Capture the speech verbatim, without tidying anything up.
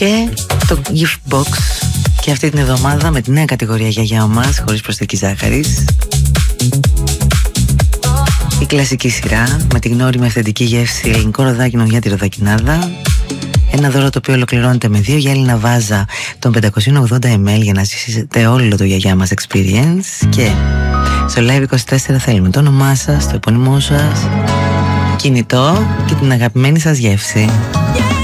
Και το gift box και αυτή την εβδομάδα με τη νέα κατηγορία γιαγιά μας, χωρίς προσθήκη ζάχαρης. Η κλασική σειρά με τη γνώριμη αυθεντική γεύση ελληνικό ροδάκινο για τη ροδακινάδα. Ένα δώρο το οποίο ολοκληρώνεται με δύο γυάλινα βάζα των πεντακόσια ογδόντα μιλιλίτρων για να ζήσετε όλο το γιαγιά μας experience. Και στο Live είκοσι τέσσερα θέλουμε το όνομά σας, το επώνυμό σας, κινητό και την αγαπημένη σας γεύση.